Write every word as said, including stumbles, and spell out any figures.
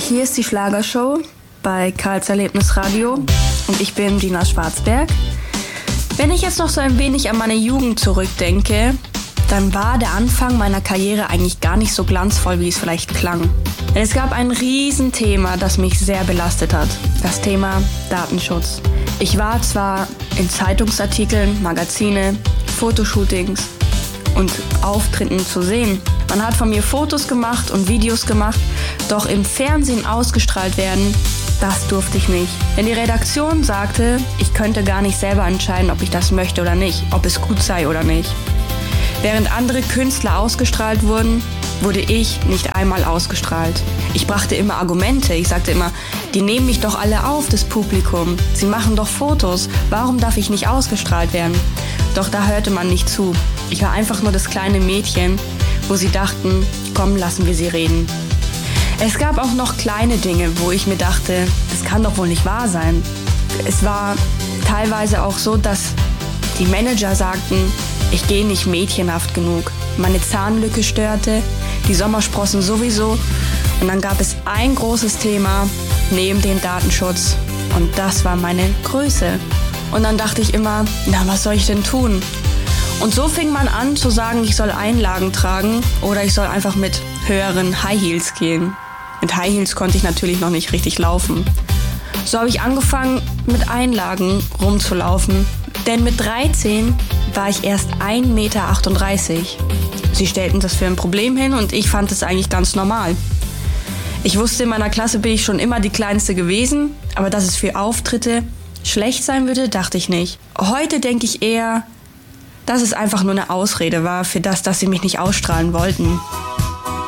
Hier ist die Schlagershow bei Karls Erlebnisradio und ich bin Dina Schwarzberg. Wenn ich jetzt noch so ein wenig an meine Jugend zurückdenke, dann war der Anfang meiner Karriere eigentlich gar nicht so glanzvoll, wie es vielleicht klang. Denn es gab ein Riesenthema, das mich sehr belastet hat. Das Thema Datenschutz. Ich war zwar in Zeitungsartikeln, Magazine, Fotoshootings und Auftritten zu sehen. Man hat von mir Fotos gemacht und Videos gemacht, doch im Fernsehen ausgestrahlt werden, das durfte ich nicht. Denn die Redaktion sagte, ich könnte gar nicht selber entscheiden, ob ich das möchte oder nicht, ob es gut sei oder nicht. Während andere Künstler ausgestrahlt wurden, wurde ich nicht einmal ausgestrahlt. Ich brachte immer Argumente. Ich sagte immer, die nehmen mich doch alle auf, das Publikum. Sie machen doch Fotos. Warum darf ich nicht ausgestrahlt werden? Doch da hörte man nicht zu. Ich war einfach nur das kleine Mädchen, wo sie dachten, komm, lassen wir sie reden. Es gab auch noch kleine Dinge, wo ich mir dachte, das kann doch wohl nicht wahr sein. Es war teilweise auch so, dass die Manager sagten, ich gehe nicht mädchenhaft genug. Meine Zahnlücke störte, die Sommersprossen sowieso. Und dann gab es ein großes Thema neben dem Datenschutz. Und das war meine Größe. Und dann dachte ich immer, na, was soll ich denn tun? Und so fing man an zu sagen, ich soll Einlagen tragen oder ich soll einfach mit höheren High Heels gehen. Mit High Heels konnte ich natürlich noch nicht richtig laufen. So habe ich angefangen, mit Einlagen rumzulaufen. Denn mit dreizehn war ich erst ein Meter achtunddreißig. Sie stellten das für ein Problem hin und ich fand es eigentlich ganz normal. Ich wusste, in meiner Klasse bin ich schon immer die Kleinste gewesen, aber dass es für Auftritte schlecht sein würde, dachte ich nicht. Heute denke ich eher, dass es einfach nur eine Ausrede war für das, dass sie mich nicht ausstrahlen wollten.